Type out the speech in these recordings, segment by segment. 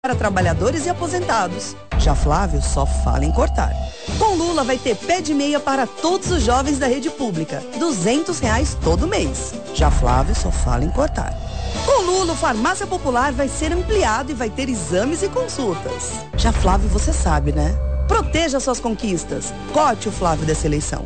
para trabalhadores e aposentados. Já Flávio só fala em cortar. Com Lula vai ter pé de meia para todos os jovens da rede pública, R$200 todo mês. Já Flávio só fala em cortar. Com Lula, o Farmácia Popular vai ser ampliado e vai ter exames e consultas. Já Flávio, você sabe, né? Proteja suas conquistas. Corte o Flávio dessa eleição.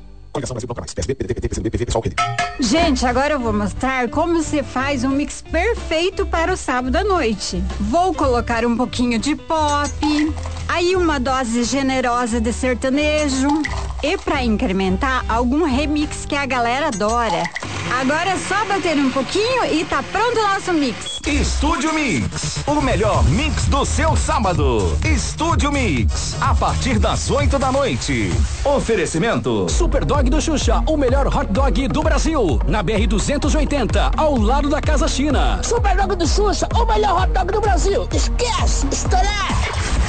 Gente, agora eu vou mostrar como você faz um mix perfeito para o sábado à noite. Vou colocar um pouquinho de pop, aí uma dose generosa de sertanejo e para incrementar, algum remix que a galera adora. Agora é só bater um pouquinho e tá pronto o nosso mix. Estúdio Mix, o melhor mix do seu sábado. Estúdio Mix, a partir das 8 da noite. Oferecimento Super Dog do Xuxa, o melhor hot dog do Brasil. Na BR-280, ao lado da Casa China. Super Dog do Xuxa, o melhor hot dog do Brasil. Esquece, estourar.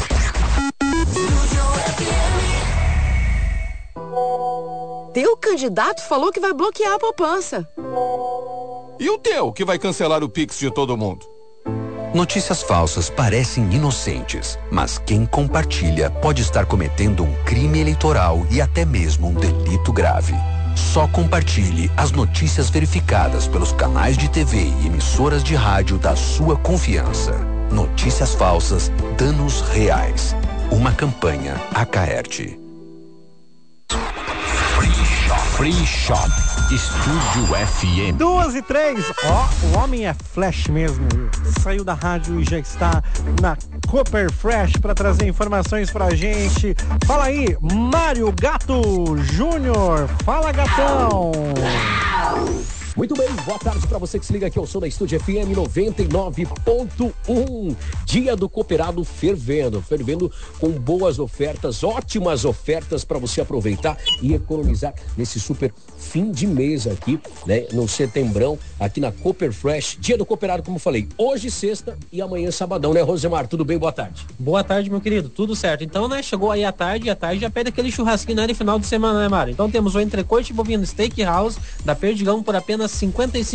Teu candidato falou que vai bloquear a poupança. E o teu, que vai cancelar o Pix de todo mundo? Notícias falsas parecem inocentes, mas quem compartilha pode estar cometendo um crime eleitoral e até mesmo um delito grave. Só compartilhe as notícias verificadas pelos canais de TV e emissoras de rádio da sua confiança. Notícias falsas, danos reais. Uma campanha Acaerte. Free Shop, Estúdio FM. 2:03, o homem é flash mesmo. Saiu da rádio e já está na Cooper Fresh para trazer informações pra gente. Fala aí, Mário Gato Júnior. Fala, gatão. Muito bem, boa tarde para você que se liga aqui ao som da Estúdio FM 99.1. Dia do Cooperado fervendo com boas ofertas, ótimas ofertas para você aproveitar e economizar nesse super fim de mês aqui, né? No setembrão, aqui na Cooper Fresh. Dia do Cooperado, como falei, hoje sexta e amanhã sabadão, né, Rosemar? Tudo bem? Boa tarde. Boa tarde, meu querido, tudo certo. Então, né, chegou aí a tarde já pede aquele churrasquinho, né, de final de semana, né, Mário? Então temos o entrecote bovino Steakhouse da Perdigão por apenas R$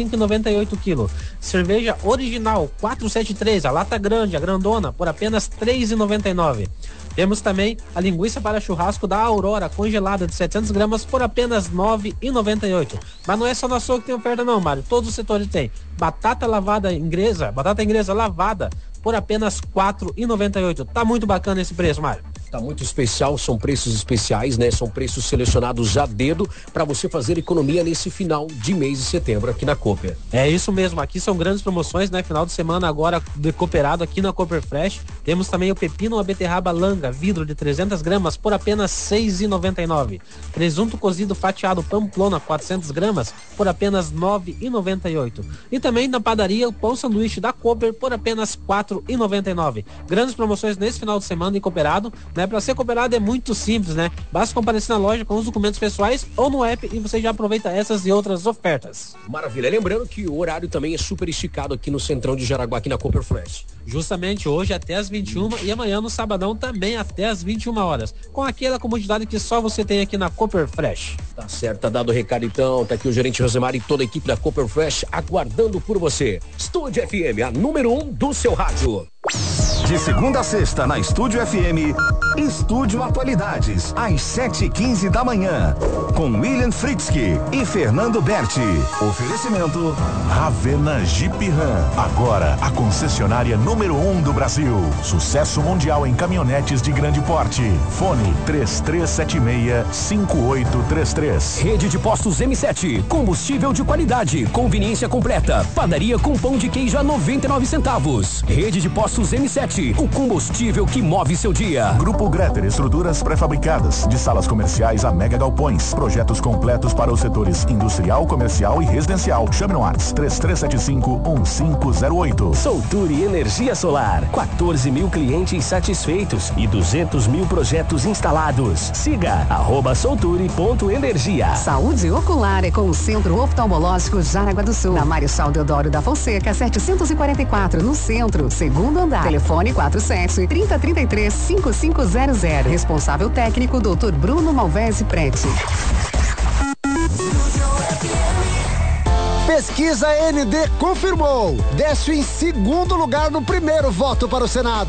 55,98 kg. Cerveja original 473, a lata grande, a grandona, por apenas R$ 3,99. Temos também a linguiça para churrasco da Aurora, congelada de 700 gramas por apenas R$ 9,98. Mas não é só na sua que tem oferta não, Mário. Todos os setores tem. Batata inglesa lavada por apenas R$ 4,98. Tá muito bacana esse preço, Mário. Tá muito especial, são preços especiais, né? São preços selecionados a dedo para você fazer economia nesse final de mês de setembro aqui na Cooper. É isso mesmo, aqui são grandes promoções, né? Final de semana agora de cooperado aqui na Cooper Fresh. Temos também o pepino, a beterraba langa, vidro de 300 gramas por apenas R$ 6,99. Presunto cozido fatiado Pamplona, 400 gramas por apenas R$ 9,98. E também na padaria o pão sanduíche da Cooper por apenas R$ 4,99. Grandes promoções nesse final de semana em cooperado, né? Para ser cooperado é muito simples, né? Basta comparecer na loja com os documentos pessoais ou no app e você já aproveita essas e outras ofertas. Maravilha. Lembrando que o horário também é super esticado aqui no Centrão de Jaraguá, aqui na Cooper Fresh. Justamente hoje até as 21 e amanhã no sabadão também até as 21 horas. Com aquela comodidade que só você tem aqui na Cooper Fresh. Tá certo, tá dado o recado então. Tá aqui o gerente Rosemar e toda a equipe da Cooper Fresh aguardando por você. Estúdio FM, a número 1 do seu rádio. De segunda a sexta na Estúdio FM, Estúdio Atualidades, às 7h15 da manhã, com William Fritzky e Fernando Berti. Oferecimento Ravena Jeep Ram, agora a concessionária número 1 do Brasil. Sucesso mundial em caminhonetes de grande porte. Fone 3376-5833. Rede de postos M7, combustível de qualidade, conveniência completa, padaria com pão de queijo a 99 centavos. Rede de postos M7, o combustível que move seu dia. Grupo Greter, estruturas pré-fabricadas, de salas comerciais a mega galpões. Projetos completos para os setores industrial, comercial e residencial. Chame no WhatsApp 3375-1508. Solturi Energia Solar, 14 mil clientes satisfeitos e 200 mil projetos instalados. Siga @solturi.energia. Saúde ocular é com o Centro Oftalmológico Jaraguá do Sul, na Marechal Deodoro da Fonseca, 744, no centro, segundo andar. Telefone 47-3033-5500. Responsável técnico, Dr. Bruno Malvese Prete. Pesquisa ND confirmou. Décio em segundo lugar no primeiro voto para o Senado.